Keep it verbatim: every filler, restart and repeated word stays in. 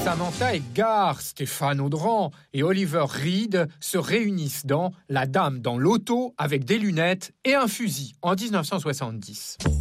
Samantha Edgar, Stéphane Audran et Oliver Reed se réunissent dans La Dame dans l'auto avec des lunettes et un fusil en dix-neuf cent soixante-dix.